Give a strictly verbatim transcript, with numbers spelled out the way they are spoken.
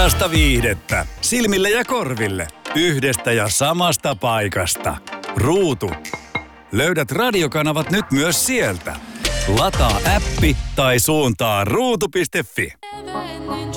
Puhdasta viihdettä. Silmille ja korville. Yhdestä ja samasta paikasta. Ruutu. Löydät radiokanavat nyt myös sieltä. Lataa appi tai suuntaa ruutu piste fi.